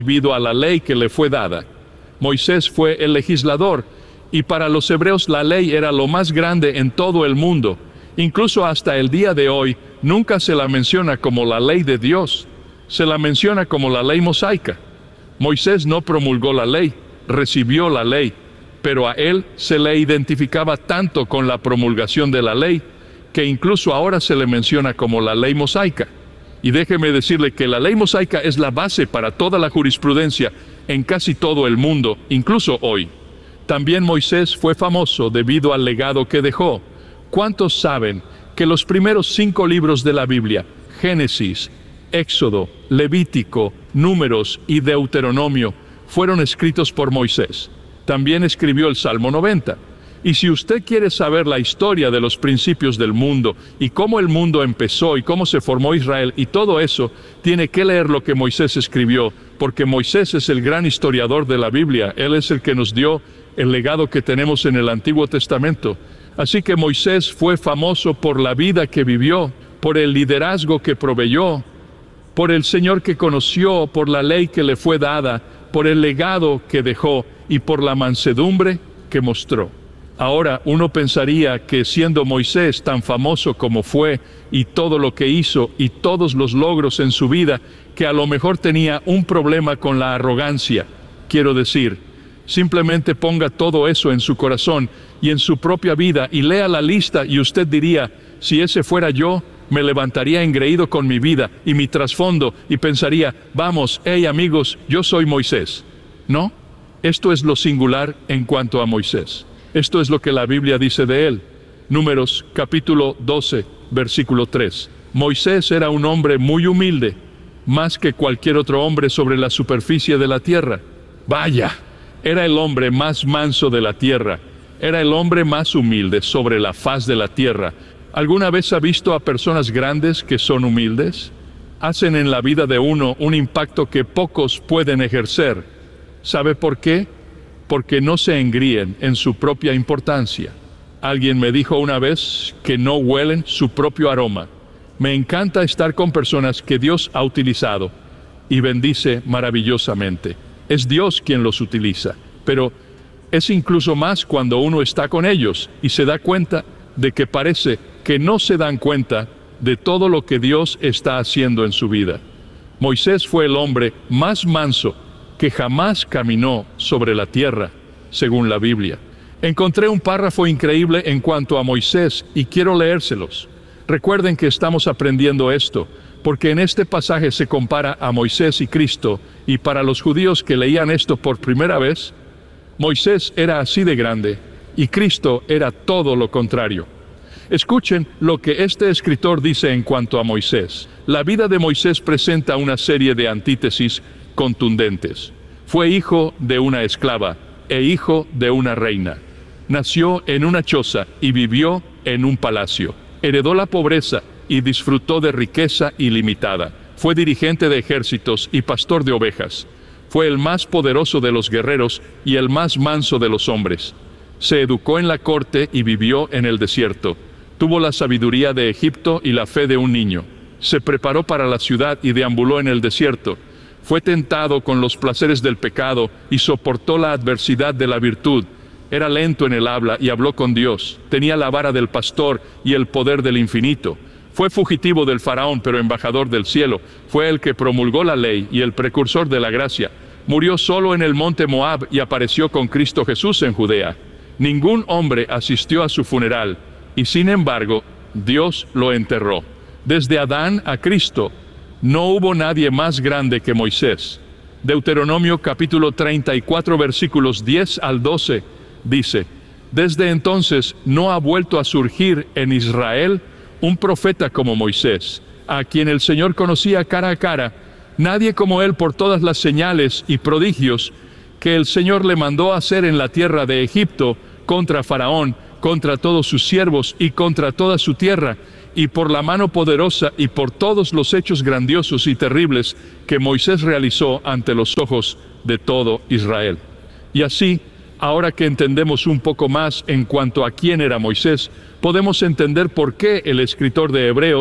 debido a la ley que le fue dada. Moisés fue el legislador, y para los hebreos la ley era lo más grande en todo el mundo. Incluso hasta el día de hoy, nunca se la menciona como la ley de Dios, se la menciona como la ley mosaica. Moisés no promulgó la ley, recibió la ley, pero a él se le identificaba tanto con la promulgación de la ley, que incluso ahora se le menciona como la ley mosaica. Y déjeme decirle que la ley mosaica es la base para toda la jurisprudencia en casi todo el mundo, incluso hoy. También Moisés fue famoso debido al legado que dejó. ¿Cuántos saben que los primeros 5 libros de la Biblia, Génesis, Éxodo, Levítico, Números y Deuteronomio, fueron escritos por Moisés? También escribió el Salmo 90. Y si usted quiere saber la historia de los principios del mundo y cómo el mundo empezó y cómo se formó Israel y todo eso, tiene que leer lo que Moisés escribió, porque Moisés es el gran historiador de la Biblia. Él es el que nos dio el legado que tenemos en el Antiguo Testamento. Así que Moisés fue famoso por la vida que vivió, por el liderazgo que proveyó, por el Señor que conoció, por la ley que le fue dada, por el legado que dejó y por la mansedumbre que mostró. Ahora uno pensaría que siendo Moisés tan famoso como fue y todo lo que hizo y todos los logros en su vida, que a lo mejor tenía un problema con la arrogancia. Quiero decir, simplemente ponga todo eso en su corazón y en su propia vida y lea la lista y usted diría, si ese fuera yo, me levantaría engreído con mi vida y mi trasfondo y pensaría, vamos, hey amigos, yo soy Moisés. ¿No? Esto es lo singular en cuanto a Moisés. Esto es lo que la Biblia dice de él. Números capítulo 12, versículo 3. Moisés era un hombre muy humilde, más que cualquier otro hombre sobre la superficie de la tierra. Vaya, era el hombre más manso de la tierra. Era el hombre más humilde sobre la faz de la tierra. ¿Alguna vez ha visto a personas grandes que son humildes? Hacen en la vida de uno un impacto que pocos pueden ejercer. ¿Sabe por qué? Porque no se engríen en su propia importancia. Alguien me dijo una vez que no huelen su propio aroma. Me encanta estar con personas que Dios ha utilizado y bendice maravillosamente. Es Dios quien los utiliza, pero es incluso más cuando uno está con ellos y se da cuenta de que parece que no se dan cuenta de todo lo que Dios está haciendo en su vida. Moisés fue el hombre más manso que jamás caminó sobre la tierra, según la Biblia. Encontré un párrafo increíble en cuanto a Moisés y quiero leérselos. Recuerden que estamos aprendiendo esto, porque en este pasaje se compara a Moisés y Cristo, y para los judíos que leían esto por primera vez, Moisés era así de grande, y Cristo era todo lo contrario. Escuchen lo que este escritor dice en cuanto a Moisés. La vida de Moisés presenta una serie de antítesis contundentes. Fue hijo de una esclava e hijo de una reina. Nació en una choza y vivió en un palacio. Heredó la pobreza y disfrutó de riqueza ilimitada. Fue dirigente de ejércitos y pastor de ovejas. Fue el más poderoso de los guerreros y el más manso de los hombres. Se educó en la corte y vivió en el desierto. Tuvo la sabiduría de Egipto y la fe de un niño. Se preparó para la ciudad y deambuló en el desierto. Fue tentado con los placeres del pecado y soportó la adversidad de la virtud. Era lento en el habla y habló con Dios. Tenía la vara del pastor y el poder del infinito. Fue fugitivo del faraón, pero embajador del cielo. Fue el que promulgó la ley y el precursor de la gracia. Murió solo en el monte Moab y apareció con Cristo Jesús en Judea. Ningún hombre asistió a su funeral y sin embargo Dios lo enterró. Desde Adán a Cristo no hubo nadie más grande que Moisés. Deuteronomio capítulo 34 versículos 10 al 12 dice: desde entonces no ha vuelto a surgir en Israel un profeta como Moisés, a quien el Señor conocía cara a cara, nadie como él por todas las señales y prodigios que el Señor le mandó hacer en la tierra de Egipto contra Faraón, contra todos sus siervos y contra toda su tierra, y por la mano poderosa y por todos los hechos grandiosos y terribles que Moisés realizó ante los ojos de todo Israel. Y así, ahora que entendemos un poco más en cuanto a quién era Moisés, podemos entender por qué el escritor de Hebreos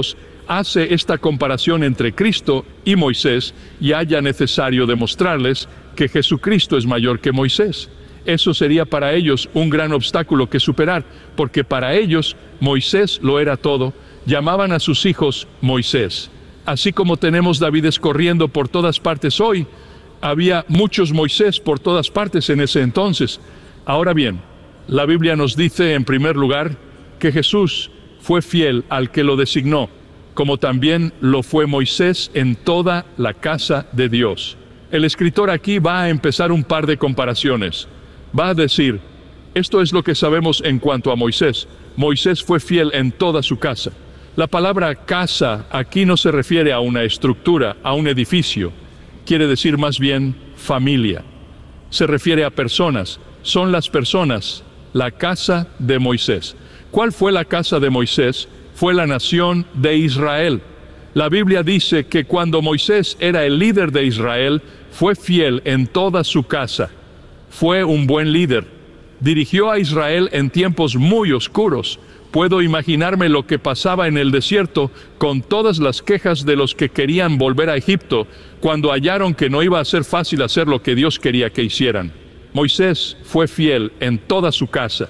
hace esta comparación entre Cristo y Moisés y haya necesario demostrarles que Jesucristo es mayor que Moisés. Eso sería para ellos un gran obstáculo que superar, porque para ellos Moisés lo era todo. Llamaban a sus hijos Moisés. Así como tenemos Davides corriendo por todas partes hoy, había muchos Moisés por todas partes en ese entonces. Ahora bien, la Biblia nos dice en primer lugar que Jesús fue fiel al que lo designó, como también lo fue Moisés en toda la casa de Dios. El escritor aquí va a empezar un par de comparaciones. Va a decir, esto es lo que sabemos en cuanto a Moisés. Moisés fue fiel en toda su casa. La palabra casa aquí no se refiere a una estructura, a un edificio. Quiere decir más bien familia. Se refiere a personas. Son las personas, la casa de Moisés. ¿Cuál fue la casa de Moisés? Fue la nación de Israel. La Biblia dice que cuando Moisés era el líder de Israel, fue fiel en toda su casa. Fue un buen líder. Dirigió a Israel en tiempos muy oscuros. Puedo imaginarme lo que pasaba en el desierto con todas las quejas de los que querían volver a Egipto, cuando hallaron que no iba a ser fácil hacer lo que Dios quería que hicieran. Moisés fue fiel en toda su casa.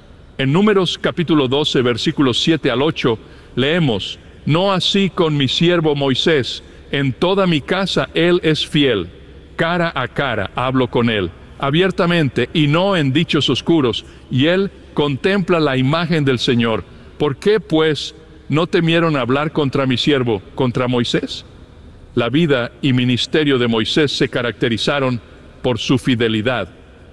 En Números capítulo 12, versículos 7 al 8, leemos, «No así con mi siervo Moisés, en toda mi casa él es fiel. Cara a cara hablo con él, abiertamente y no en dichos oscuros, y él contempla la imagen del Señor. ¿Por qué, pues, no temieron hablar contra mi siervo, contra Moisés?» La vida y ministerio de Moisés se caracterizaron por su fidelidad.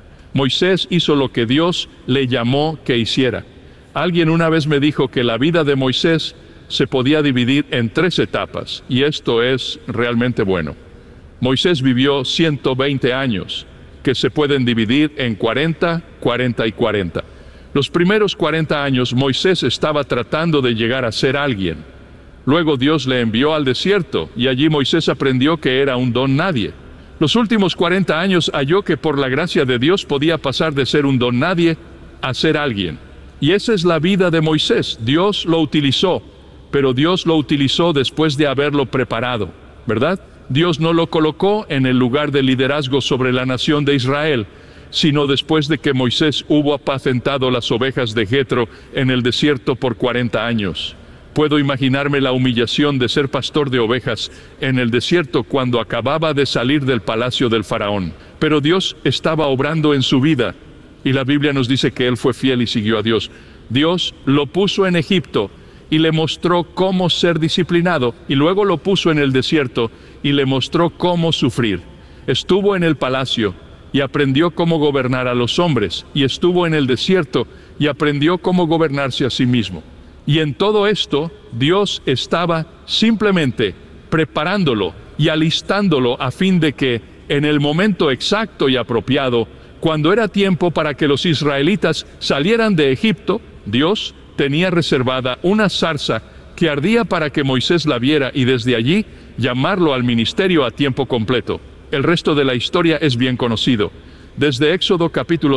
Moisés hizo lo que Dios le llamó que hiciera. Alguien una vez me dijo que la vida de Moisés se podía dividir en 3 etapas, y esto es realmente bueno. Moisés vivió 120 años, que se pueden dividir en 40, 40 y 40. Los primeros 40 años Moisés estaba tratando de llegar a ser alguien. Luego Dios le envió al desierto, y allí Moisés aprendió que era un don nadie. Los últimos 40 años halló que por la gracia de Dios podía pasar de ser un don nadie a ser alguien. Y esa es la vida de Moisés. Dios lo utilizó, pero Dios lo utilizó después de haberlo preparado, ¿verdad? Dios no lo colocó en el lugar de liderazgo sobre la nación de Israel, sino después de que Moisés hubo apacentado las ovejas de Jetro en el desierto por 40 años. Puedo imaginarme la humillación de ser pastor de ovejas en el desierto cuando acababa de salir del palacio del faraón. Pero Dios estaba obrando en su vida, y la Biblia nos dice que él fue fiel y siguió a Dios. Dios lo puso en Egipto y le mostró cómo ser disciplinado, y luego lo puso en el desierto y le mostró cómo sufrir. Estuvo en el palacio y aprendió cómo gobernar a los hombres, y estuvo en el desierto y aprendió cómo gobernarse a sí mismo. Y en todo esto, Dios estaba simplemente preparándolo y alistándolo a fin de que, en el momento exacto y apropiado, cuando era tiempo para que los israelitas salieran de Egipto, Dios tenía reservada una zarza que ardía para que Moisés la viera y desde allí llamarlo al ministerio a tiempo completo. El resto de la historia es bien conocido. Desde Éxodo capítulo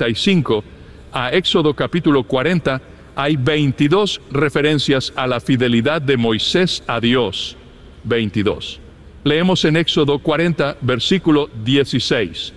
35 a Éxodo capítulo 40, hay 22 referencias a la fidelidad de Moisés a Dios. 22. Leemos en Éxodo 40, versículo 16.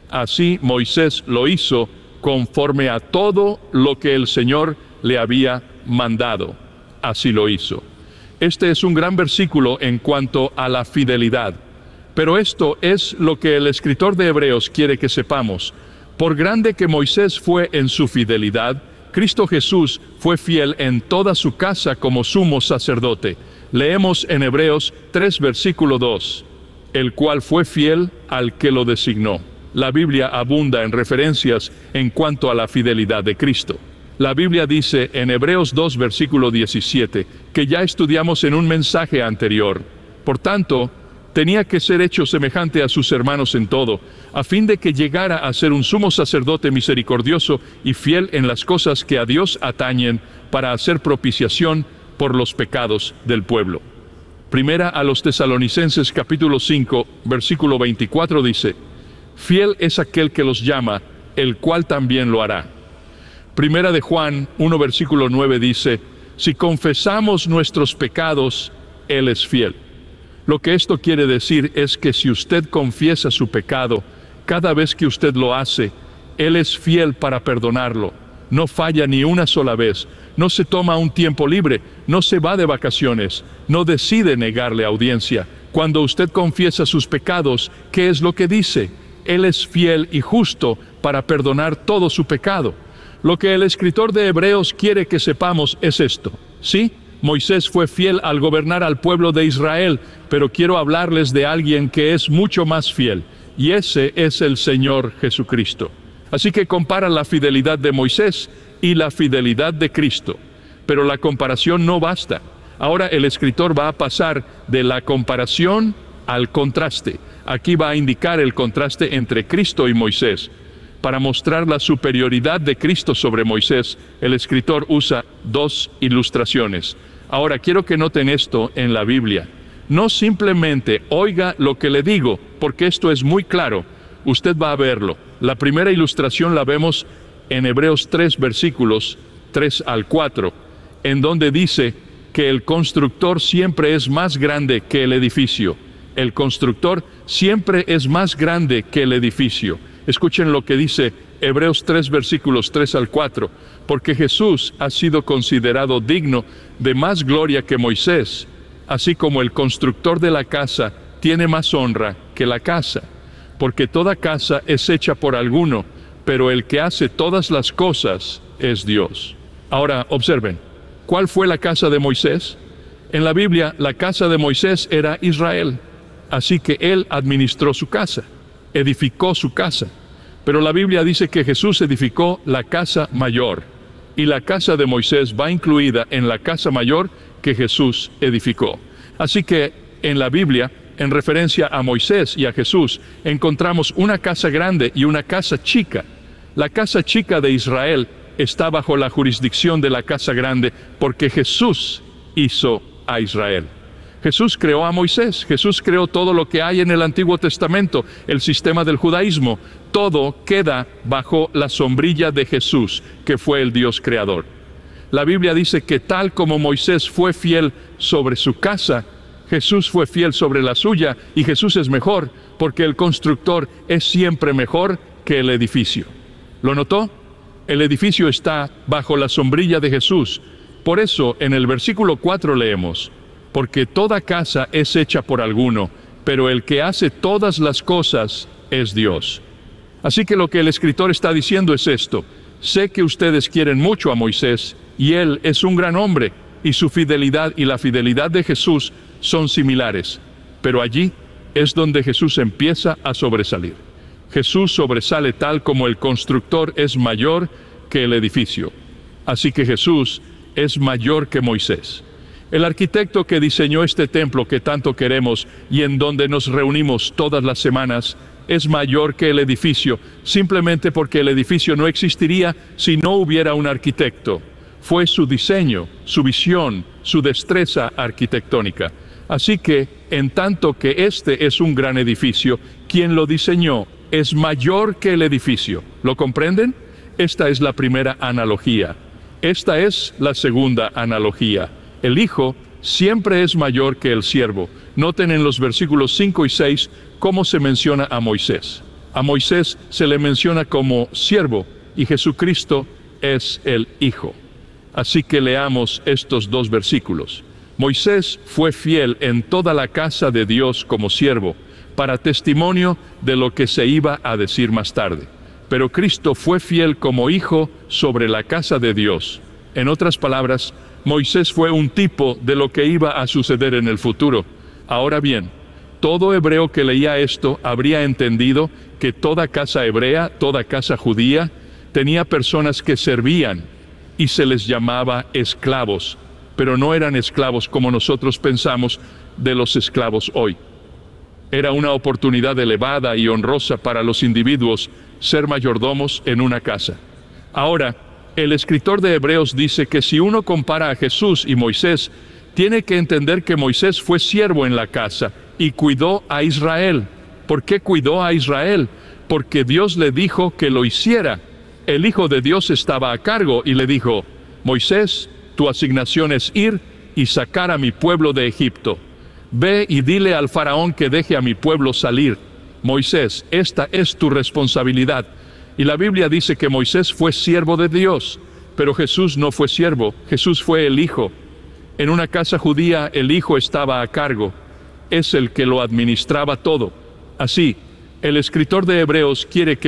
Así Moisés lo hizo conforme a todo lo que el Señor le había mandado. Así lo hizo. Este es un gran versículo en cuanto a la fidelidad. Pero esto es lo que el escritor de Hebreos quiere que sepamos. Por grande que Moisés fue en su fidelidad, Cristo Jesús fue fiel en toda su casa como sumo sacerdote. Leemos en Hebreos 3, versículo 2, el cual fue fiel al que lo designó. La Biblia abunda en referencias en cuanto a la fidelidad de Cristo. La Biblia dice en Hebreos 2, versículo 17, que ya estudiamos en un mensaje anterior. Por tanto, tenía que ser hecho semejante a sus hermanos en todo, a fin de que llegara a ser un sumo sacerdote misericordioso y fiel en las cosas que a Dios atañen, para hacer propiciación por los pecados del pueblo. Primera a los Tesalonicenses capítulo 5, versículo 24 dice, fiel es aquel que los llama, el cual también lo hará. Primera de Juan 1, versículo 9 dice, si confesamos nuestros pecados, Él es fiel. Lo que esto quiere decir es que si usted confiesa su pecado, cada vez que usted lo hace, Él es fiel para perdonarlo. No falla ni una sola vez, no se toma un tiempo libre, no se va de vacaciones, no decide negarle audiencia. Cuando usted confiesa sus pecados, ¿qué es lo que dice? Él es fiel y justo para perdonar todo su pecado. Lo que el escritor de Hebreos quiere que sepamos es esto. Sí, Moisés fue fiel al gobernar al pueblo de Israel, pero quiero hablarles de alguien que es mucho más fiel, y ese es el Señor Jesucristo. Así que compara la fidelidad de Moisés y la fidelidad de Cristo. Pero la comparación no basta. Ahora el escritor va a pasar de la comparación al contraste. Aquí va a indicar el contraste entre Cristo y Moisés. Para mostrar la superioridad de Cristo sobre Moisés, el escritor usa dos ilustraciones. Ahora quiero que noten esto en la Biblia. No simplemente oiga lo que le digo, porque esto es muy claro. Usted va a verlo. La primera ilustración la vemos en Hebreos 3, versículos 3 al 4, en donde dice que el constructor siempre es más grande que el edificio. El constructor siempre es más grande que el edificio. Escuchen lo que dice Hebreos 3, versículos 3 al 4. Porque Jesús ha sido considerado digno de más gloria que Moisés, así como el constructor de la casa tiene más honra que la casa. Porque toda casa es hecha por alguno, pero el que hace todas las cosas es Dios. Ahora, observen, ¿cuál fue la casa de Moisés? En la Biblia, la casa de Moisés era Israel, así que él administró su casa, edificó su casa. Pero la Biblia dice que Jesús edificó la casa mayor, y la casa de Moisés va incluida en la casa mayor que Jesús edificó. Así que en la Biblia, en referencia a Moisés y a Jesús, encontramos una casa grande y una casa chica. La casa chica de Israel está bajo la jurisdicción de la casa grande porque Jesús hizo a Israel. Jesús creó a Moisés, Jesús creó todo lo que hay en el Antiguo Testamento, el sistema del judaísmo. Todo queda bajo la sombrilla de Jesús, que fue el Dios creador. La Biblia dice que tal como Moisés fue fiel sobre su casa, Jesús fue fiel sobre la suya, y Jesús es mejor, porque el constructor es siempre mejor que el edificio. ¿Lo notó? El edificio está bajo la sombrilla de Jesús. Por eso, en el versículo 4 leemos, porque toda casa es hecha por alguno, pero el que hace todas las cosas es Dios. Así que lo que el escritor está diciendo es esto: sé que ustedes quieren mucho a Moisés, y él es un gran hombre, y su fidelidad y la fidelidad de Jesús son similares, pero allí es donde Jesús empieza a sobresalir. Jesús sobresale tal como el constructor es mayor que el edificio. Así que Jesús es mayor que Moisés. El arquitecto que diseñó este templo que tanto queremos y en donde nos reunimos todas las semanas es mayor que el edificio, simplemente porque el edificio no existiría si no hubiera un arquitecto. Fue su diseño, su visión, su destreza arquitectónica. Así que, en tanto que este es un gran edificio, quien lo diseñó es mayor que el edificio. ¿Lo comprenden? Esta es la primera analogía. Esta es la segunda analogía. El hijo siempre es mayor que el siervo. Noten en los versículos 5 y 6 cómo se menciona a Moisés. A Moisés se le menciona como siervo y Jesucristo es el hijo. Así que leamos estos dos versículos. Moisés fue fiel en toda la casa de Dios como siervo, para testimonio de lo que se iba a decir más tarde. Pero Cristo fue fiel como hijo sobre la casa de Dios. En otras palabras, Moisés fue un tipo de lo que iba a suceder en el futuro. Ahora bien, todo hebreo que leía esto habría entendido que toda casa hebrea, toda casa judía, tenía personas que servían y se les llamaba esclavos, pero no eran esclavos como nosotros pensamos de los esclavos hoy. Era una oportunidad elevada y honrosa para los individuos ser mayordomos en una casa. Ahora, el escritor de Hebreos dice que si uno compara a Jesús y Moisés, tiene que entender que Moisés fue siervo en la casa y cuidó a Israel. ¿Por qué cuidó a Israel? Porque Dios le dijo que lo hiciera. El Hijo de Dios estaba a cargo y le dijo: Moisés, tu asignación es ir y sacar a mi pueblo de Egipto. Ve y dile al faraón que deje a mi pueblo salir. Moisés, esta es tu responsabilidad. Y la Biblia dice que Moisés fue siervo de Dios, pero Jesús no fue siervo, Jesús fue el hijo. En una casa judía el hijo estaba a cargo, es el que lo administraba todo. Así, el escritor de Hebreos quiere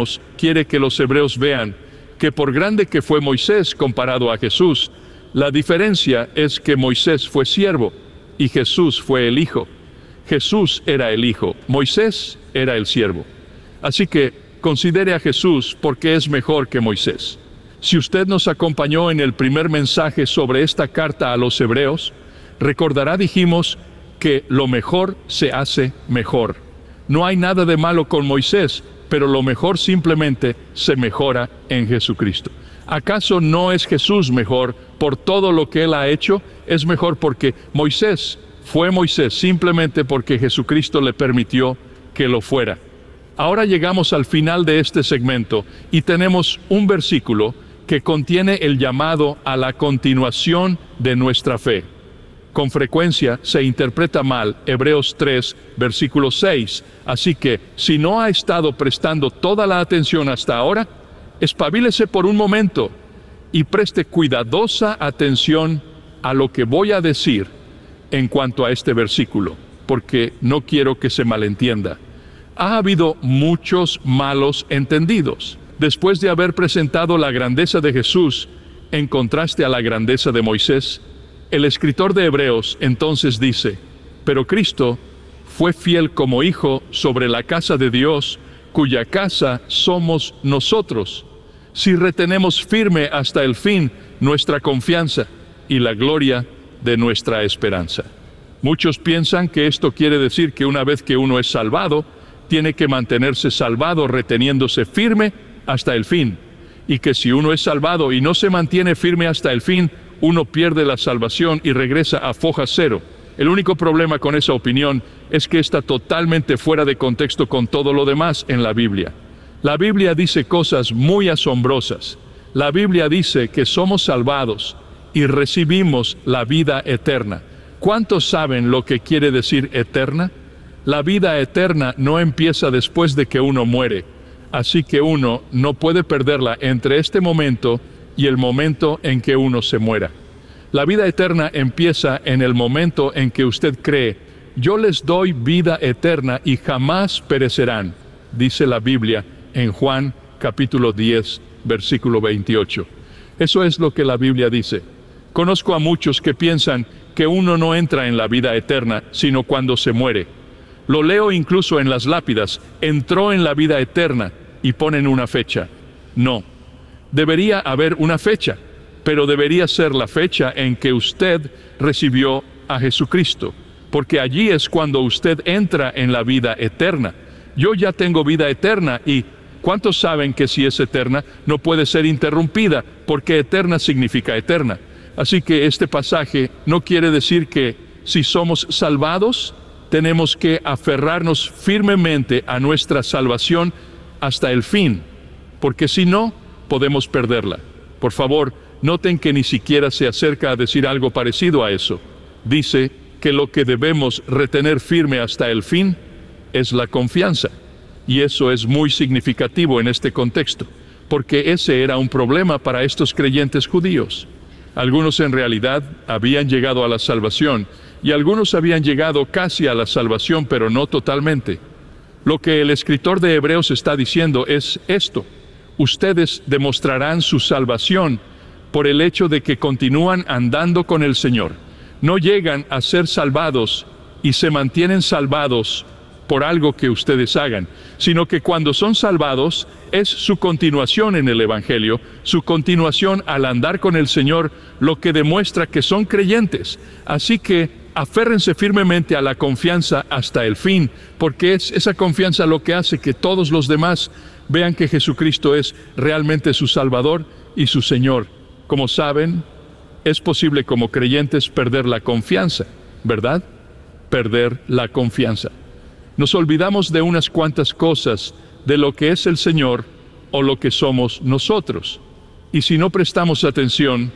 que los hebreos vean que por grande que fue Moisés comparado a Jesús, la diferencia es que Moisés fue siervo y Jesús fue el hijo. Jesús era el hijo, Moisés era el siervo. Así que considere a Jesús porque es mejor que Moisés. Si usted nos acompañó en el primer mensaje sobre esta carta a los hebreos, recordará, dijimos, que lo mejor se hace mejor. No hay nada de malo con Moisés, pero lo mejor simplemente se mejora en Jesucristo. ¿Acaso no es Jesús mejor por todo lo que Él ha hecho? Es mejor porque Moisés fue Moisés simplemente porque Jesucristo le permitió que lo fuera. Ahora llegamos al final de este segmento y tenemos un versículo que contiene el llamado a la continuación de nuestra fe. Con frecuencia se interpreta mal Hebreos 3, versículo 6, así que si no ha estado prestando toda la atención hasta ahora, espabilese por un momento y preste cuidadosa atención a lo que voy a decir en cuanto a este versículo, porque no quiero que se malentienda. Ha habido muchos malos entendidos. Después de haber presentado la grandeza de Jesús en contraste a la grandeza de Moisés, el escritor de Hebreos entonces dice: pero Cristo fue fiel como hijo sobre la casa de Dios, cuya casa somos nosotros, si retenemos firme hasta el fin nuestra confianza y la gloria de nuestra esperanza. Muchos piensan que esto quiere decir que una vez que uno es salvado, tiene que mantenerse salvado reteniéndose firme hasta el fin, y que si uno es salvado y no se mantiene firme hasta el fin, uno pierde la salvación y regresa a foja cero. El único problema con esa opinión es que está totalmente fuera de contexto con todo lo demás en la Biblia. La Biblia dice cosas muy asombrosas. La Biblia dice que somos salvados y recibimos la vida eterna. ¿Cuántos saben lo que quiere decir eterna? La vida eterna no empieza después de que uno muere, así que uno no puede perderla entre este momento y el momento en que uno se muera. La vida eterna empieza en el momento en que usted cree: yo les doy vida eterna y jamás perecerán, dice la Biblia en Juan capítulo 10, versículo 28. Eso es lo que la Biblia dice. Conozco a muchos que piensan que uno no entra en la vida eterna sino cuando se muere. Lo leo incluso en las lápidas: entró en la vida eterna, y ponen una fecha. No, debería haber una fecha, pero debería ser la fecha en que usted recibió a Jesucristo, porque allí es cuando usted entra en la vida eterna. Yo ya tengo vida eterna, y ¿cuántos saben que si es eterna no puede ser interrumpida, porque eterna significa eterna? Así que este pasaje no quiere decir que si somos salvados tenemos que aferrarnos firmemente a nuestra salvación hasta el fin, porque si no, podemos perderla. Por favor, noten que ni siquiera se acerca a decir algo parecido a eso. Dice que lo que debemos retener firme hasta el fin es la confianza. Y eso es muy significativo en este contexto, porque ese era un problema para estos creyentes judíos. Algunos en realidad habían llegado a la salvación, y algunos habían llegado casi a la salvación, pero no totalmente. Lo que el escritor de Hebreos está diciendo es esto: ustedes demostrarán su salvación por el hecho de que continúan andando con el Señor. No llegan a ser salvados y se mantienen salvados por algo que ustedes hagan, sino que cuando son salvados es su continuación en el Evangelio, su continuación al andar con el Señor, lo que demuestra que son creyentes. Así que aférrense firmemente a la confianza hasta el fin, porque es esa confianza lo que hace que todos los demás vean que Jesucristo es realmente su Salvador y su Señor. Como saben, es posible como creyentes perder la confianza, ¿verdad? Perder la confianza. Nos olvidamos de unas cuantas cosas de lo que es el Señor o lo que somos nosotros. Y si no prestamos atención,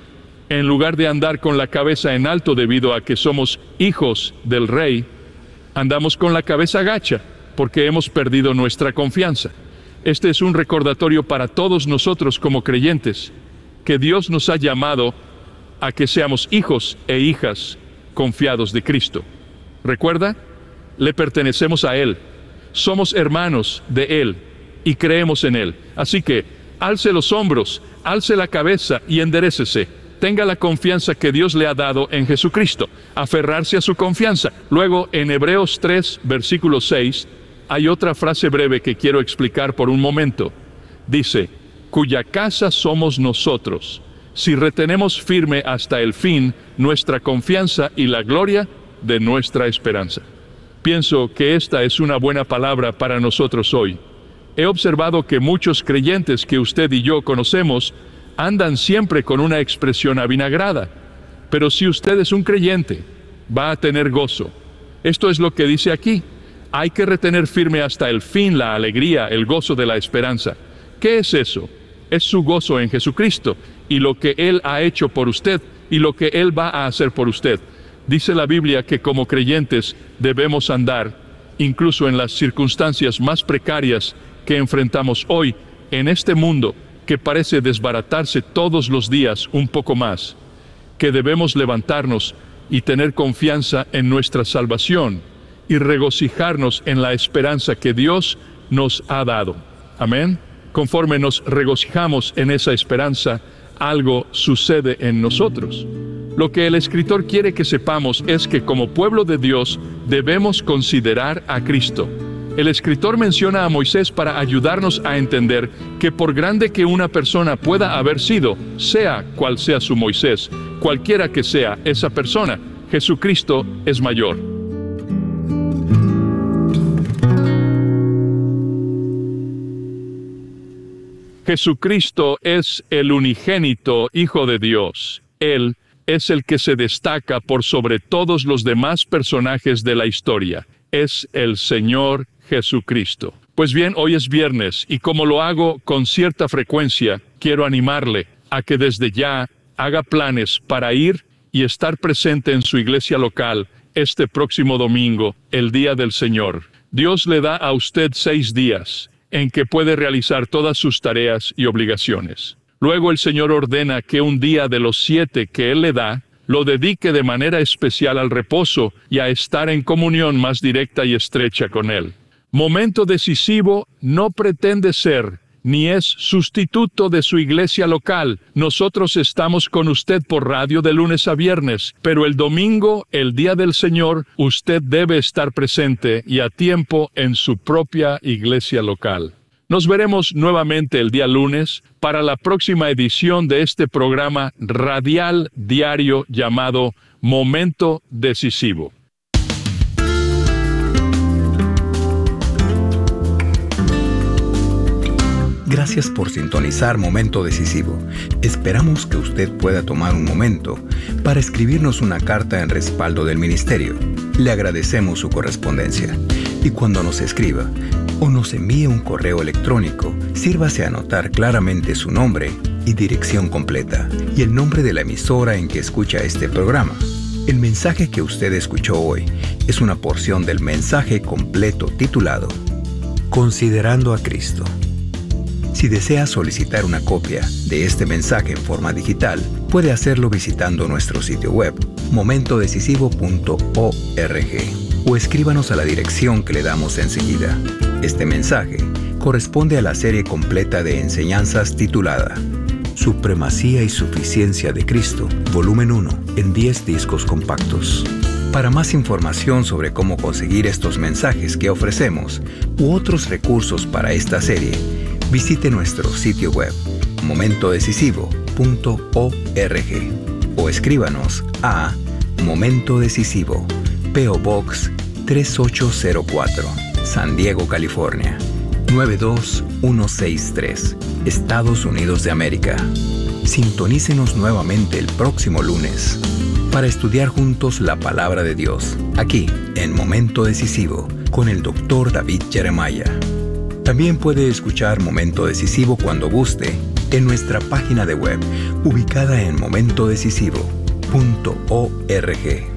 En lugar de andar con la cabeza en alto debido a que somos hijos del Rey, andamos con la cabeza gacha porque hemos perdido nuestra confianza. Este es un recordatorio para todos nosotros como creyentes, que Dios nos ha llamado a que seamos hijos e hijas confiados de Cristo. ¿Recuerda? Le pertenecemos a Él, somos hermanos de Él y creemos en Él. Así que, alce los hombros, alce la cabeza y enderécese. Tenga la confianza que Dios le ha dado en Jesucristo, aferrarse a su confianza. Luego, en Hebreos 3, versículo 6, hay otra frase breve que quiero explicar por un momento. Dice, cuya casa somos nosotros, si retenemos firme hasta el fin nuestra confianza y la gloria de nuestra esperanza. Pienso que esta es una buena palabra para nosotros hoy. He observado que muchos creyentes que usted y yo conocemos andan siempre con una expresión avinagrada. Pero si usted es un creyente, va a tener gozo. Esto es lo que dice aquí. Hay que retener firme hasta el fin la alegría, el gozo de la esperanza. ¿Qué es eso? Es su gozo en Jesucristo y lo que Él ha hecho por usted y lo que Él va a hacer por usted. Dice la Biblia que como creyentes debemos andar, incluso en las circunstancias más precarias que enfrentamos hoy en este mundo, que parece desbaratarse todos los días un poco más, que debemos levantarnos y tener confianza en nuestra salvación y regocijarnos en la esperanza que Dios nos ha dado. Amén. Conforme nos regocijamos en esa esperanza, algo sucede en nosotros. Lo que el escritor quiere que sepamos es que como pueblo de Dios debemos considerar a Cristo. El escritor menciona a Moisés para ayudarnos a entender que por grande que una persona pueda haber sido, sea cual sea su Moisés, cualquiera que sea esa persona, Jesucristo es mayor. Jesucristo es el unigénito Hijo de Dios. Él es el que se destaca por sobre todos los demás personajes de la historia. Es el Señor Jesucristo. Pues bien, hoy es viernes y como lo hago con cierta frecuencia, quiero animarle a que desde ya haga planes para ir y estar presente en su iglesia local este próximo domingo, el Día del Señor. Dios le da a usted 6 días en que puede realizar todas sus tareas y obligaciones. Luego el Señor ordena que un día de los 7 que Él le da, lo dedique de manera especial al reposo y a estar en comunión más directa y estrecha con Él. Momento decisivo no pretende ser, ni es sustituto de su iglesia local. Nosotros estamos con usted por radio de lunes a viernes, pero el domingo, el Día del Señor, usted debe estar presente y a tiempo en su propia iglesia local. Nos veremos nuevamente el día lunes para la próxima edición de este programa radial diario llamado Momento Decisivo. Gracias por sintonizar Momento Decisivo. Esperamos que usted pueda tomar un momento para escribirnos una carta en respaldo del ministerio. Le agradecemos su correspondencia. Y cuando nos escriba o nos envíe un correo electrónico, sírvase a anotar claramente su nombre y dirección completa y el nombre de la emisora en que escucha este programa. El mensaje que usted escuchó hoy es una porción del mensaje completo titulado Considerando a Cristo. Si desea solicitar una copia de este mensaje en forma digital, puede hacerlo visitando nuestro sitio web, momentodecisivo.org, o escríbanos a la dirección que le damos enseguida. Este mensaje corresponde a la serie completa de enseñanzas titulada Supremacía y Suficiencia de Cristo, volumen 1, en 10 discos compactos. Para más información sobre cómo conseguir estos mensajes que ofrecemos u otros recursos para esta serie, visite nuestro sitio web, momentodecisivo.org, o escríbanos a Momento Decisivo, P.O. Box 3804, San Diego, California, 92163, Estados Unidos de América. Sintonícenos nuevamente el próximo lunes para estudiar juntos la Palabra de Dios, aquí en Momento Decisivo, con el Dr. David Jeremiah. También puede escuchar Momento Decisivo cuando guste en nuestra página de web ubicada en momentodecisivo.org.